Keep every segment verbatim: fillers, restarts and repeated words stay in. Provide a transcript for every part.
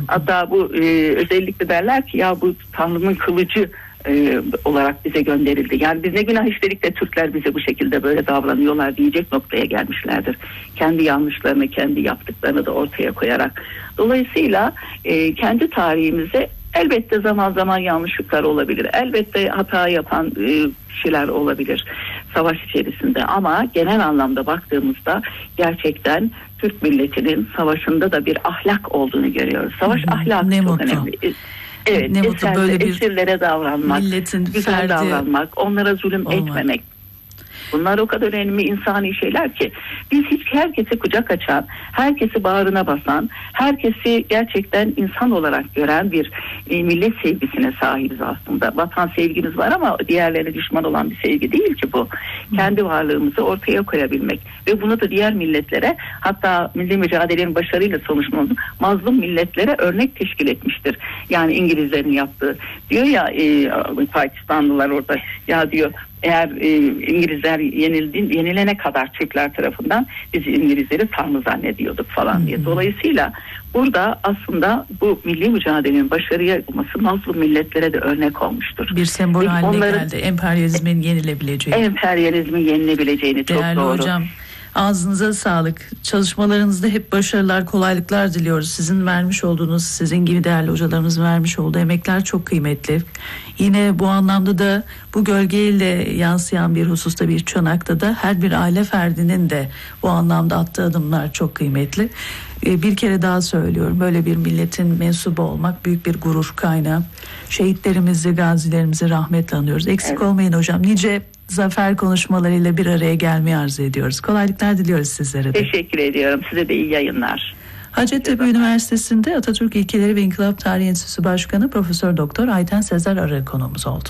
Hatta bu e, özellikle derler ki ya bu Tanrı'nın kılıcı e, olarak bize gönderildi. Yani biz ne günah işledik de Türkler bize bu şekilde böyle davranıyorlar diyecek noktaya gelmişlerdir. Kendi yanlışlarını, kendi yaptıklarını da ortaya koyarak. Dolayısıyla e, kendi tarihimize elbette zaman zaman yanlışlıklar olabilir. Elbette hata yapan e, kişiler olabilir savaş içerisinde. Ama genel anlamda baktığımızda gerçekten Türk milletinin savaşında da bir ahlak olduğunu görüyoruz. Savaş ahlakı çok mutlu. Önemli. Evet, ne mutlu böyle bir esirlere davranmak, güzel davranmak, onlara zulüm olmak. etmemek. Bunlar o kadar önemli insani şeyler ki biz hiç herkese kucak açan, herkesi bağrına basan, herkesi gerçekten insan olarak gören bir e, millet sevgisine sahibiz aslında. Vatan sevgimiz var ama diğerlerine düşman olan bir sevgi değil ki bu. Kendi varlığımızı ortaya koyabilmek ve bunu da diğer milletlere, hatta milli mücadelenin başarıyla sonuçlanmış mazlum milletlere örnek teşkil etmiştir. Yani İngilizlerin yaptığı. Diyor ya e, Pakistanlılar orada ya diyor, eğer e, İngilizler yenildi, yenilene kadar Türkler tarafından biz İngilizleri tanrı zannediyorduk falan diye. Dolayısıyla burada aslında bu milli mücadelenin başarıya olması mazlum milletlere de örnek olmuştur. Bir sembol Ve haline onların, geldi. Emperyalizmin yenilebileceği. Emperyalizmin yenilebileceğini çok Değerli doğru. hocam, ağzınıza sağlık. Çalışmalarınızda hep başarılar, kolaylıklar diliyoruz. Sizin vermiş olduğunuz, sizin gibi değerli hocalarımız vermiş olduğu emekler çok kıymetli. Yine bu anlamda da bu gölgeyle yansıyan bir hususta, bir çanakta da her bir aile ferdinin de bu anlamda attığı adımlar çok kıymetli. Bir kere daha söylüyorum, böyle bir milletin mensubu olmak büyük bir gurur kaynağı. Şehitlerimizi, gazilerimizi rahmetle anıyoruz. Eksik evet. olmayın hocam. Nice zafer konuşmalarıyla bir araya gelmeyi arzu ediyoruz. Kolaylıklar diliyoruz sizlere de. Teşekkür ediyorum. Size de iyi yayınlar. Hacettepe Üniversitesi'nde Atatürk İlkeleri ve İnkılap Tarihi Enstitüsü Başkanı Profesör Doktor Ayten Sezer Arı konuğumuz oldu.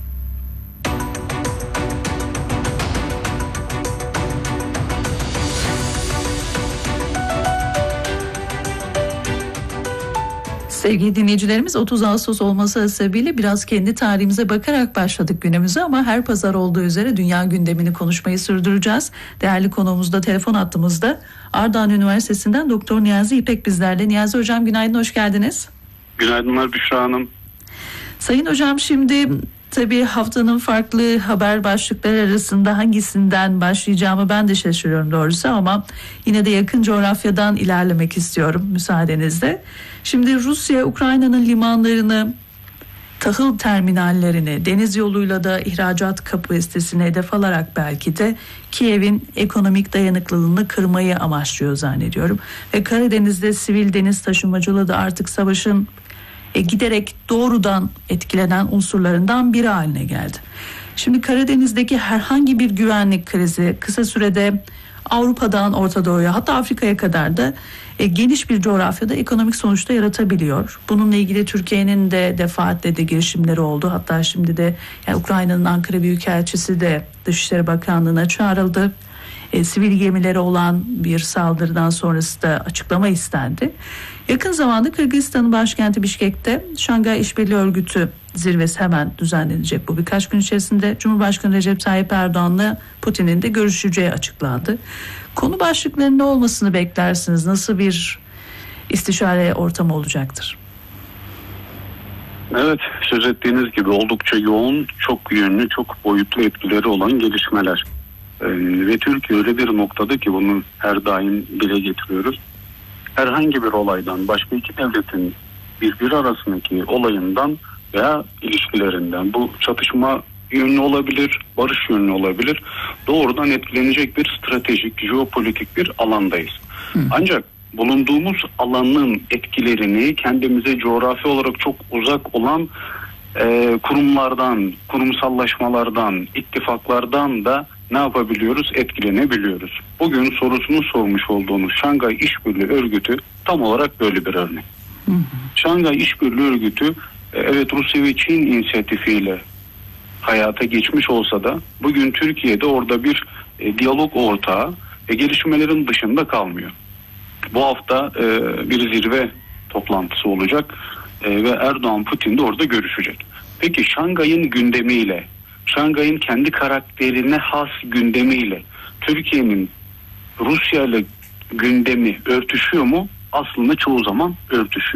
Sevgili dinleyicilerimiz, otuz Ağustos olması sebebiyle biraz kendi tarihimize bakarak başladık günümüze ama her pazar olduğu üzere dünya gündemini konuşmayı sürdüreceğiz. Değerli konuğumuz da telefon hattımızda. Ardahan Üniversitesi'nden Doktor Niyazi İpek bizlerle. Niyazi Hocam günaydın, hoş geldiniz. Günaydınlar Büşra Hanım. Sayın Hocam, şimdi tabii haftanın farklı haber başlıkları arasında hangisinden başlayacağımı ben de şaşırıyorum doğrusu ama yine de yakın coğrafyadan ilerlemek istiyorum müsaadenizle. Şimdi Rusya, Ukrayna'nın limanlarını, tahıl terminallerini, deniz yoluyla da ihracat kapasitesini hedef alarak belki de Kiev'in ekonomik dayanıklılığını kırmayı amaçlıyor zannediyorum. Ve Karadeniz'de sivil deniz taşımacılığı da artık savaşın e, giderek doğrudan etkilenen unsurlarından biri haline geldi. Şimdi Karadeniz'deki herhangi bir güvenlik krizi kısa sürede Avrupa'dan Orta Doğu'ya, hatta Afrika'ya kadar da e, geniş bir coğrafyada ekonomik sonuçta yaratabiliyor. Bununla ilgili Türkiye'nin de defaatle de girişimleri oldu. Hatta şimdi de yani Ukrayna'nın Ankara Büyükelçisi de Dışişleri Bakanlığı'na çağrıldı. E, sivil gemilere olan bir saldırıdan sonrası da açıklama istendi. Yakın zamanda Kırgızistan'ın başkenti Bişkek'te Şangay İşbirliği Örgütü zirvesi hemen düzenlenecek. Bu birkaç gün içerisinde Cumhurbaşkanı Recep Tayyip Erdoğan'la Putin'in de görüşeceği açıklandı. Konu başlıklarının ne olmasını beklersiniz? Nasıl bir istişare ortamı olacaktır? Evet, söz ettiğiniz gibi oldukça yoğun, çok yönlü, çok boyutlu etkileri olan gelişmeler. Ee, ve Türkiye öyle bir noktada ki bunu her daim dile getiriyoruz. Herhangi bir olaydan, başka iki devletin birbiri arasındaki olayından veya ilişkilerinden, bu çatışma yönlü olabilir, barış yönlü olabilir, doğrudan etkilenecek bir stratejik, jeopolitik bir alandayız. Hı. Ancak bulunduğumuz alanın etkilerini kendimize coğrafi olarak çok uzak olan e, kurumlardan, kurumsallaşmalardan, ittifaklardan da ne yapabiliyoruz? Etkilenebiliyoruz. Bugün sorusunu sormuş olduğunuz Şangay İşbirliği Örgütü tam olarak böyle bir örnek. Hı hı. Şangay İşbirliği Örgütü evet Rusya ve Çin inisiyatifiyle hayata geçmiş olsa da bugün Türkiye'de orada bir e, diyalog ortağı ve gelişmelerin dışında kalmıyor. Bu hafta e, bir zirve toplantısı olacak e, ve Erdoğan Putin de orada görüşecek. Peki Şangay'ın gündemiyle, Şangay'ın kendi karakterine has gündemiyle Türkiye'nin Rusya ile gündemi örtüşüyor mu? Aslında çoğu zaman örtüşüyor.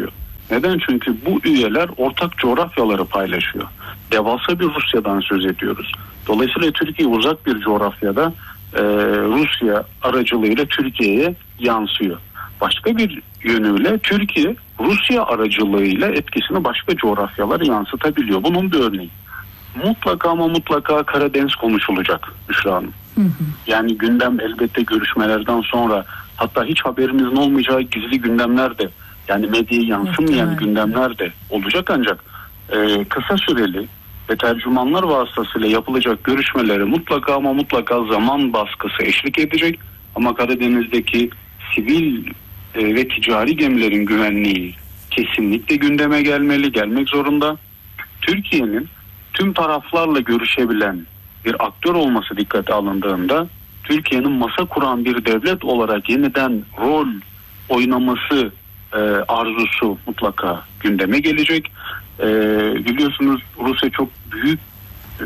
Neden? Çünkü bu üyeler ortak coğrafyaları paylaşıyor. Devasa bir Rusya'dan söz ediyoruz. Dolayısıyla Türkiye uzak bir coğrafyada e, Rusya aracılığıyla Türkiye'ye yansıyor. Başka bir yönüyle Türkiye Rusya aracılığıyla etkisini başka coğrafyalara yansıtabiliyor. Bunun bir örneği. Mutlaka ama mutlaka Karadeniz konuşulacak Büşra Hanım. Hı hı. Yani gündem elbette görüşmelerden sonra, hatta hiç haberimizin olmayacağı gizli gündemler de, yani medyaya yansımayan evet, gündemler de olacak, ancak e, kısa süreli ve tercümanlar vasıtasıyla yapılacak görüşmeleri mutlaka ama mutlaka zaman baskısı eşlik edecek. Ama Karadeniz'deki sivil e, ve ticari gemilerin güvenliği kesinlikle gündeme gelmeli, gelmek zorunda. Türkiye'nin tüm taraflarla görüşebilen bir aktör olması dikkate alındığında, Türkiye'nin masa kuran bir devlet olarak yeniden rol oynaması e, arzusu mutlaka gündeme gelecek. E, biliyorsunuz Rusya çok büyük e,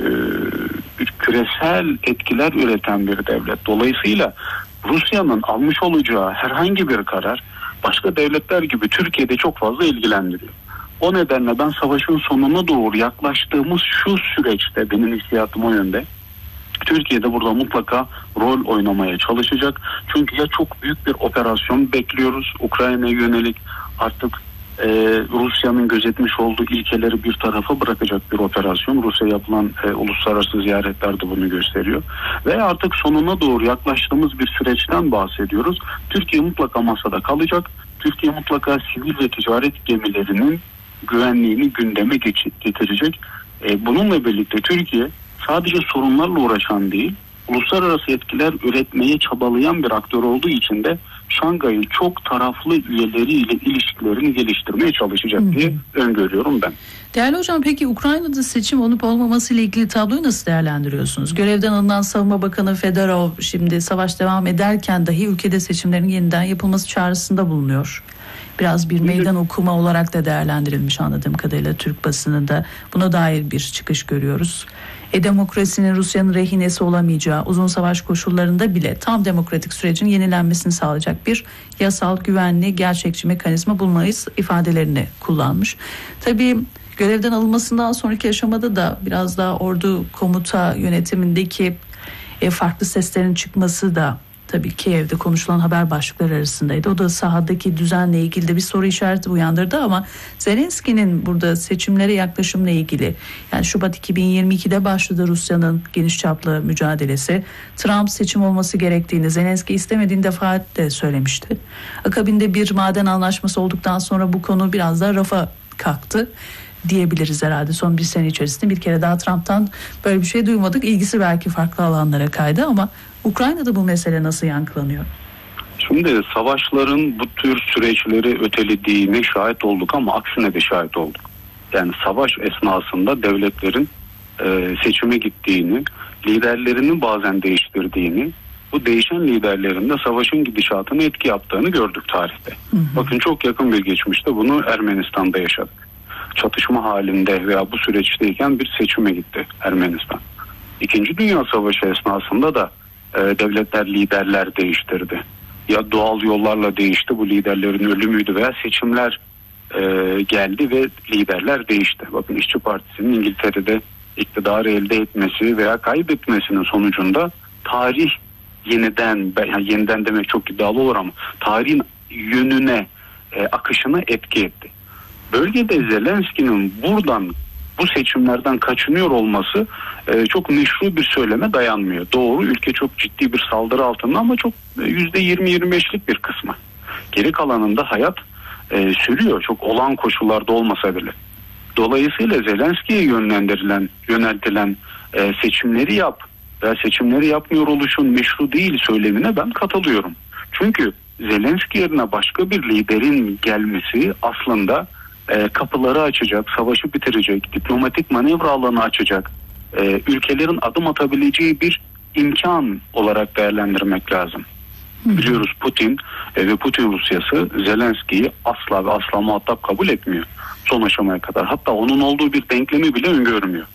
bir küresel etkiler üreten bir devlet. Dolayısıyla Rusya'nın almış olacağı herhangi bir karar başka devletler gibi Türkiye'de çok fazla ilgilendiriyor. O nedenle ben savaşın sonuna doğru yaklaştığımız şu süreçte, benim hissiyatım o yönde, Türkiye'de burada mutlaka rol oynamaya çalışacak. Çünkü ya çok büyük bir operasyon bekliyoruz Ukrayna'ya yönelik, artık e, Rusya'nın gözetmiş olduğu ilkeleri bir tarafa bırakacak bir operasyon. Rusya yapılan e, uluslararası ziyaretler de bunu gösteriyor. Ve artık sonuna doğru yaklaştığımız bir süreçten bahsediyoruz. Türkiye mutlaka masada kalacak. Türkiye mutlaka sivil ve ticaret gemilerinin güvenliğini gündeme getirecek. E, bununla birlikte Türkiye sadece sorunlarla uğraşan değil, uluslararası etkiler üretmeye çabalayan bir aktör olduğu için de Şangay'ın çok taraflı üyeleriyle ilişkilerini geliştirmeye çalışacak diye hı hı. öngörüyorum ben. Değerli hocam, peki Ukrayna'da seçim olup olmaması ile ilgili tabloyu nasıl değerlendiriyorsunuz? Görevden alınan Savunma Bakanı Fedorov şimdi savaş devam ederken dahi ülkede seçimlerin yeniden yapılması çağrısında bulunuyor. Biraz bir meydan okuma olarak da değerlendirilmiş anladığım kadarıyla Türk basınında. Buna dair bir çıkış görüyoruz. E demokrasinin Rusya'nın rehinesi olamayacağı, uzun savaş koşullarında bile tam demokratik sürecin yenilenmesini sağlayacak bir yasal, güvenli, gerçekçi mekanizma bulmalıyız ifadelerini kullanmış. Tabii görevden alınmasından sonraki aşamada da biraz daha ordu komuta yönetimindeki e, farklı seslerin çıkması da tabii Kiev'de konuşulan haber başlıkları arasındaydı. O da sahadaki düzenle ilgili de bir soru işareti uyandırdı ama Zelenski'nin burada seçimlere yaklaşımla ilgili, yani Şubat iki bin yirmi ikide başladı Rusya'nın geniş çaplı mücadelesi. Trump seçim olması gerektiğini, Zelenski istemediğini defaatle söylemişti. Akabinde bir maden anlaşması olduktan sonra bu konu biraz daha rafa kalktı diyebiliriz herhalde. Son bir sene içerisinde bir kere daha Trump'tan böyle bir şey duymadık. İlgisi belki farklı alanlara kaydı ama Ukrayna'da bu mesele nasıl yankılanıyor? Şimdi savaşların bu tür süreçleri ötelediğine şahit olduk ama aksine de şahit olduk. Yani savaş esnasında devletlerin e, seçime gittiğini, liderlerini bazen değiştirdiğini, bu değişen liderlerin de savaşın gidişatına etki yaptığını gördük tarihte. Hı hı. Bakın çok yakın bir geçmişte bunu Ermenistan'da yaşadık. Çatışma halinde veya bu süreçteyken bir seçime gitti Ermenistan. İkinci Dünya Savaşı esnasında da e, devletler liderler değiştirdi. Ya doğal yollarla değişti, bu liderlerin ölümüydü, veya seçimler e, geldi ve liderler değişti. Bakın İşçi Partisi'nin İngiltere'de iktidarı elde etmesi veya kaybetmesinin sonucunda tarih yeniden, yani yeniden demek çok iddialı olur ama tarihin yönüne, e, akışına etki etti. Bölgede Zelenski'nin buradan, bu seçimlerden kaçınıyor olması e, çok meşru bir söyleme dayanmıyor. Doğru, ülke çok ciddi bir saldırı altında ama çok yüzde yirmi yirmi beşlik bir kısmı. Geri kalanında hayat e, sürüyor, çok olağan koşullarda olmasa bile. Dolayısıyla Zelenski'ye yönlendirilen, yöneltilen e, seçimleri yap veya seçimleri yapmıyor oluşun meşru değil söylemine ben katılıyorum. Çünkü Zelenski yerine başka bir liderin gelmesi aslında e, kapıları açacak, savaşı bitirecek, diplomatik manevra alanı açacak, e, ülkelerin adım atabileceği bir imkan olarak değerlendirmek lazım. Hı. Biliyoruz Putin e, ve Putin Rusyası Zelenski'yi asla ve asla muhatap kabul etmiyor son aşamaya kadar. Hatta onun olduğu bir denklemi bile öngörmüyor.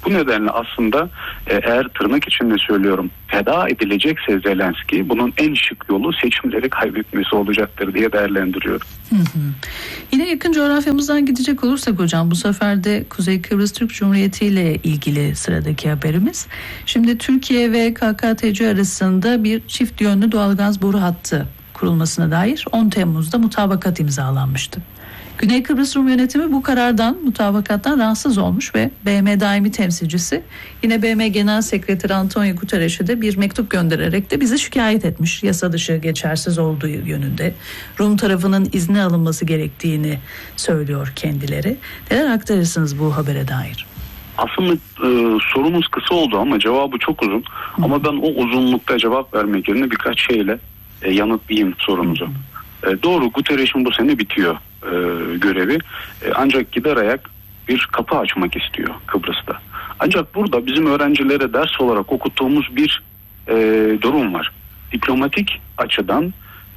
Bu nedenle aslında e, eğer tırnak içinde söylüyorum feda edilecekse Zelenski, bunun en şık yolu seçimleri kaybetmesi olacaktır diye değerlendiriyorum. Hı hı. Yine yakın coğrafyamızdan gidecek olursak hocam, bu sefer de Kuzey Kıbrıs Türk Cumhuriyeti ile ilgili sıradaki haberimiz. Şimdi Türkiye ve K K T C arasında bir çift yönlü doğalgaz boru hattı kurulmasına dair on Temmuz'da mutabakat imzalanmıştı. Güney Kıbrıs Rum yönetimi bu karardan, mutabakattan rahatsız olmuş ve B M daimi temsilcisi yine B M Genel Sekreteri Antonio Guterres'e de bir mektup göndererek de bizi şikayet etmiş. Yasa dışı, geçersiz olduğu yönünde Rum tarafının izni alınması gerektiğini söylüyor kendileri. Neler aktarırsınız bu habere dair? Aslında e, sorumuz kısa oldu ama cevabı çok uzun. Hı. Ama ben o uzunlukta cevap vermek yerine birkaç şeyle e, yanıtlayayım sorunuzu. E, doğru, Guterres'in bu sene bitiyor e, görevi. E, ancak gider ayak bir kapı açmak istiyor Kıbrıs'ta. Ancak burada bizim öğrencilere ders olarak okuttuğumuz bir e, durum var. Diplomatik açıdan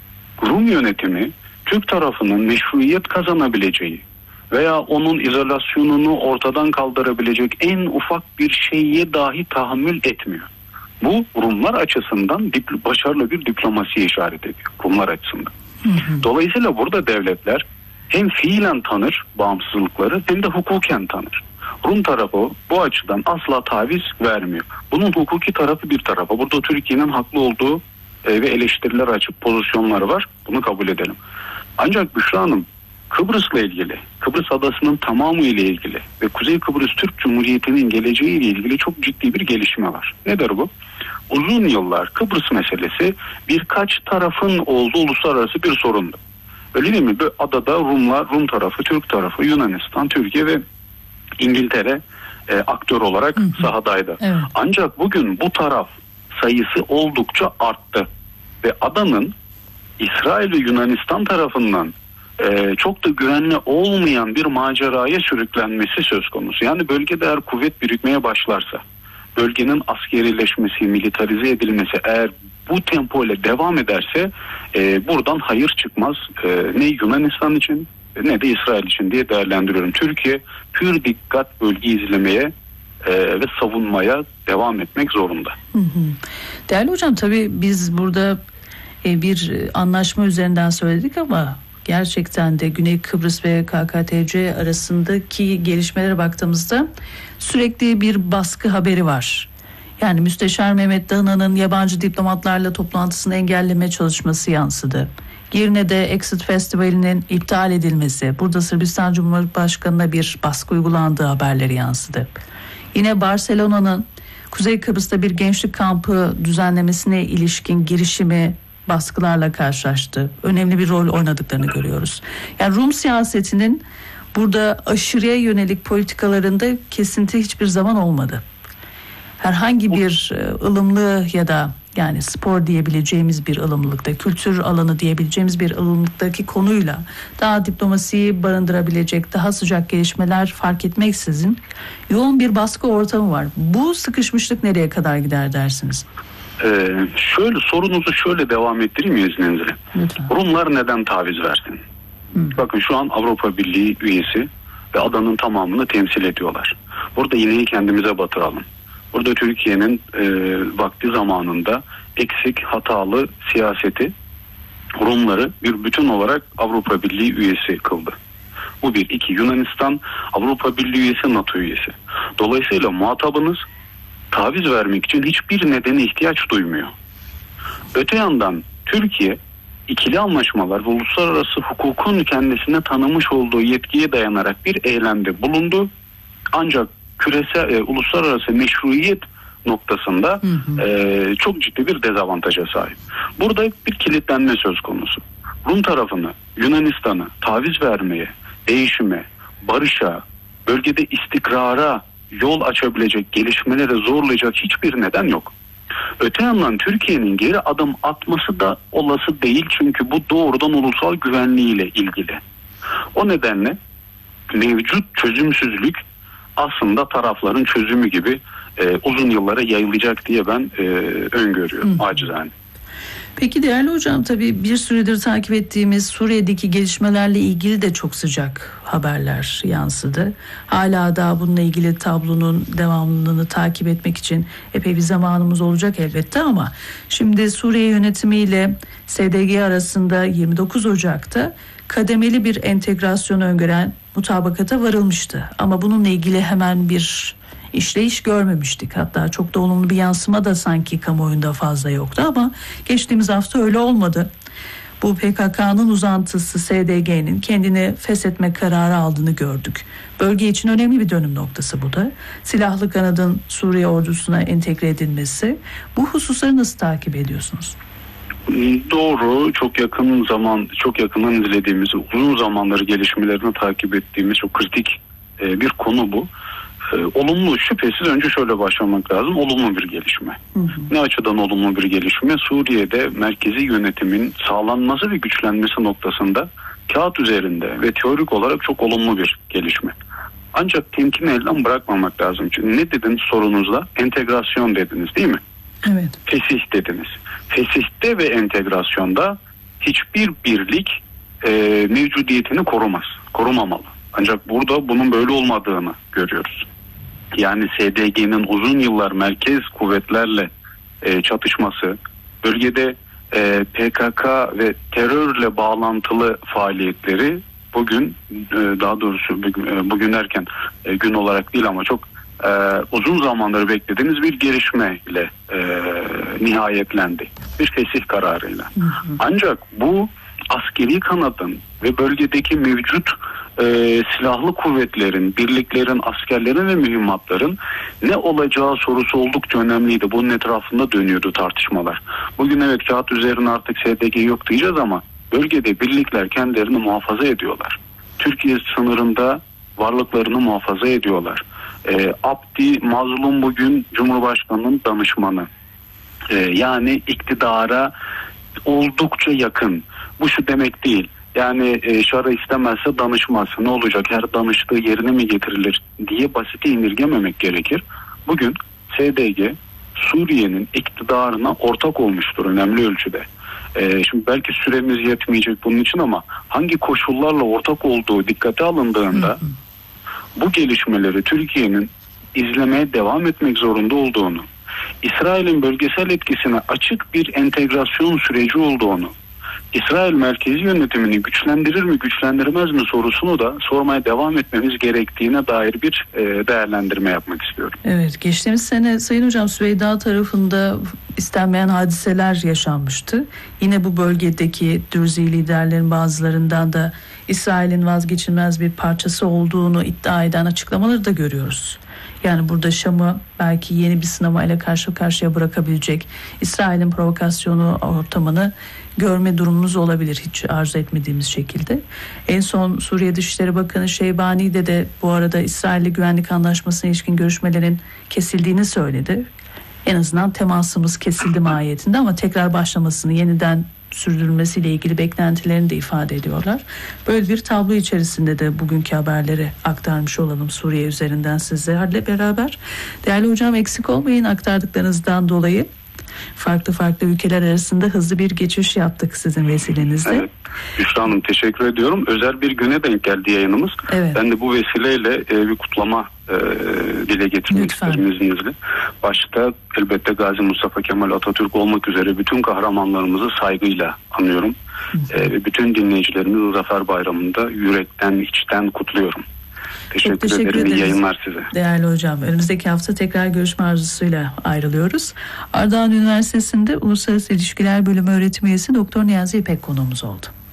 Rum yönetimi Türk tarafının meşruiyet kazanabileceği veya onun izolasyonunu ortadan kaldırabilecek en ufak bir şeye dahi tahammül etmiyor. Bu Rumlar açısından dipl- başarılı bir diplomasiye işaret ediyor. Rumlar açısından. Hı hı. Dolayısıyla burada devletler hem fiilen tanır bağımsızlıkları hem de hukuken tanır. Rum tarafı bu açıdan asla taviz vermiyor. Bunun hukuki tarafı bir tarafa. Burada Türkiye'nin haklı olduğu e, ve eleştiriler açık pozisyonları var. Bunu kabul edelim. Ancak Büşra Hanım, Kıbrıs'la ilgili, Kıbrıs adasının tamamı ile ilgili ve Kuzey Kıbrıs Türk Cumhuriyeti'nin geleceği ile ilgili çok ciddi bir gelişme var. Nedir bu? Uzun yıllar Kıbrıs meselesi birkaç tarafın olduğu uluslararası bir sorundu. Öyle değil mi? Bu adada Rumlar, Rum tarafı, Türk tarafı, Yunanistan, Türkiye ve İngiltere e, aktör olarak hı hı. sahadaydı. Evet. Ancak bugün bu taraf sayısı oldukça arttı ve adanın İsrail ve Yunanistan tarafından Ee, çok da güvenli olmayan bir maceraya sürüklenmesi söz konusu. Yani bölgede eğer kuvvet birikmeye başlarsa, bölgenin askerileşmesi, militarize edilmesi eğer bu tempo ile devam ederse e, buradan hayır çıkmaz. E, ne Yunanistan için ne de İsrail için diye değerlendiriyorum. Türkiye pür dikkat bölgeyi izlemeye e, ve savunmaya devam etmek zorunda. Hı hı. Değerli hocam, tabii biz burada e, bir anlaşma üzerinden söyledik ama gerçekten de Güney Kıbrıs ve K K T C arasındaki gelişmelere baktığımızda sürekli bir baskı haberi var. Yani Müsteşar Mehmet Dağına'nın yabancı diplomatlarla toplantısını engelleme çalışması yansıdı. Girne'de Exit Festivali'nin iptal edilmesi, burada Sırbistan Cumhurbaşkanı'na bir baskı uygulandığı haberleri yansıdı. Yine Barcelona'nın Kuzey Kıbrıs'ta bir gençlik kampı düzenlemesine ilişkin girişimi baskılarla karşılaştı. Önemli bir rol oynadıklarını görüyoruz. Yani Rum siyasetinin burada aşırıya yönelik politikalarında kesinti hiçbir zaman olmadı. Herhangi bir ılımlı ya da yani spor diyebileceğimiz bir ılımlılıkta, kültür alanı diyebileceğimiz bir ılımlılıktaki konuyla daha diplomasiyi barındırabilecek, daha sıcak gelişmeler fark etmeksizin yoğun bir baskı ortamı var. Bu sıkışmışlık nereye kadar gider dersiniz? Ee, şöyle sorunuzu şöyle devam ettireyim izninizle. Lütfen. Rumlar neden taviz versin? Hı. Bakın şu an Avrupa Birliği üyesi ve adanın tamamını temsil ediyorlar. Burada iğneyi kendimize batıralım. Burada Türkiye'nin e, vakti zamanında eksik, hatalı siyaseti Rumları bir bütün olarak Avrupa Birliği üyesi kıldı. Bu bir. iki Yunanistan Avrupa Birliği üyesi, NATO üyesi. Dolayısıyla muhatabınız taviz vermek için hiçbir nedene ihtiyaç duymuyor. Öte yandan Türkiye ikili anlaşmalar ve uluslararası hukukun kendisine tanımış olduğu yetkiye dayanarak bir eylemde bulundu. Ancak küresel e, uluslararası meşruiyet noktasında hı hı. E, çok ciddi bir dezavantaja sahip. Burada bir kilitlenme söz konusu. Rum tarafını, Yunanistan'ı taviz vermeye, değişime, barışa, bölgede istikrara yol açabilecek, gelişmelere zorlayacak hiçbir neden yok. Öte yandan Türkiye'nin geri adım atması da olası değil, çünkü bu doğrudan ulusal güvenliğiyle ilgili. O nedenle mevcut çözümsüzlük aslında tarafların çözümü gibi e, uzun yıllara yayılacak diye ben e, öngörüyorum acizane. Peki değerli hocam, tabii bir süredir takip ettiğimiz Suriye'deki gelişmelerle ilgili de çok sıcak haberler yansıdı. Hala da bununla ilgili tablonun devamlılığını takip etmek için epey bir zamanımız olacak elbette, ama şimdi Suriye yönetimiyle S D G arasında yirmi dokuz Ocak'ta kademeli bir entegrasyon öngören mutabakata varılmıştı. Ama bununla ilgili hemen bir işleyiş görmemiştik. Hatta çok da olumlu bir yansıma da sanki kamuoyunda fazla yoktu, ama geçtiğimiz hafta öyle olmadı. Bu P K K'nın uzantısı S D G'nin kendini feshetme kararı aldığını gördük. Bölge için önemli bir dönüm noktası bu da. Silahlı kanadın Suriye ordusuna entegre edilmesi. Bu hususları nasıl takip ediyorsunuz? Doğru, çok yakın zaman, çok yakından izlediğimiz, uzun zamanları gelişmelerini takip ettiğimiz çok kritik bir konu bu. Ee, olumlu, şüphesiz önce şöyle başlamak lazım. Olumlu bir gelişme. Hı hı. Ne açıdan olumlu bir gelişme? Suriye'de merkezi yönetimin sağlanması ve güçlenmesi noktasında kağıt üzerinde ve teorik olarak çok olumlu bir gelişme. Ancak temkini elden bırakmamak lazım. Çünkü ne dediniz sorunuzda? Entegrasyon dediniz, değil mi? Evet. Fesih dediniz. Fesihte ve entegrasyonda hiçbir birlik e, mevcudiyetini korumaz. Korumamalı. Ancak burada bunun böyle olmadığını görüyoruz. Yani S D G'nin uzun yıllar merkez kuvvetlerle e, çatışması, bölgede e, P K K ve terörle bağlantılı faaliyetleri bugün, e, daha doğrusu bugün, e, bugün derken e, gün olarak değil ama çok e, uzun zamandır beklediğimiz bir gelişmeyle e, nihayetlendi. Bir fesih kararıyla. Hı hı. Ancak bu askeri kanadın ve bölgedeki mevcut e, silahlı kuvvetlerin, birliklerin, askerlerin ve mühimmatların ne olacağı sorusu oldukça önemliydi. Bunun etrafında dönüyordu tartışmalar. Bugün evet kağıt üzerine artık S D G yok diyeceğiz, ama bölgede birlikler kendilerini muhafaza ediyorlar. Türkiye sınırında varlıklarını muhafaza ediyorlar. E, Abdi Mazlum bugün Cumhurbaşkanı'nın danışmanı. E, yani iktidara oldukça yakın. Bu şu demek değil. Yani e, şara istemezse danışmaz. Ne olacak? Her danıştığı yerine mi getirilir diye basite indirgememek gerekir. Bugün S D G Suriye'nin iktidarına ortak olmuştur önemli ölçüde. E, şimdi belki süremiz yetmeyecek bunun için, ama hangi koşullarla ortak olduğu dikkate alındığında hı hı. bu gelişmeleri Türkiye'nin izlemeye devam etmek zorunda olduğunu, İsrail'in bölgesel etkisine açık bir entegrasyon süreci olduğunu, İsrail merkezi yönetimini güçlendirir mi güçlendirmez mi sorusunu da sormaya devam etmemiz gerektiğine dair bir e, değerlendirme yapmak istiyorum. Evet, geçtiğimiz sene Sayın Hocam Süveyda tarafında istenmeyen hadiseler yaşanmıştı. Yine bu bölgedeki Dürzi liderlerin bazılarından da İsrail'in vazgeçilmez bir parçası olduğunu iddia eden açıklamaları da görüyoruz. Yani burada Şam'ı belki yeni bir sınavayla karşı karşıya bırakabilecek, İsrail'in provokasyonu ortamını görme durumumuz olabilir hiç arzu etmediğimiz şekilde. En son Suriye Dışişleri Bakanı Şeybani'de de bu arada İsrail'le güvenlik anlaşmasına ilişkin görüşmelerin kesildiğini söyledi. En azından temasımız kesildi mahiyetinde, ama tekrar başlamasını, yeniden sürdürülmesiyle ilgili beklentilerini de ifade ediyorlar. Böyle bir tablo içerisinde de bugünkü haberleri aktarmış olalım Suriye üzerinden sizlerle beraber. Değerli hocam, eksik olmayın aktardıklarınızdan dolayı. Farklı farklı ülkeler arasında hızlı bir geçiş yaptık sizin vesilenizle. Evet. Hüsnü Hanım, teşekkür ediyorum. Özel bir güne denk geldi yayınımız. Evet. Ben de bu vesileyle e, bir kutlama e, dile getirmek Lütfen. isterim izninizle. Başta elbette Gazi Mustafa Kemal Atatürk olmak üzere bütün kahramanlarımızı saygıyla anıyorum. Ve e, bütün dinleyicilerimizi Zafer Bayramı'nda yürekten, içten kutluyorum. Teşekkür, teşekkür ederim. İyi yayınlar size. Değerli hocam, önümüzdeki hafta tekrar görüşme arzusuyla ayrılıyoruz. Ardahan Üniversitesi'nde Uluslararası İlişkiler Bölümü öğretim üyesi Doktor Niyazi İpek konuğumuz oldu.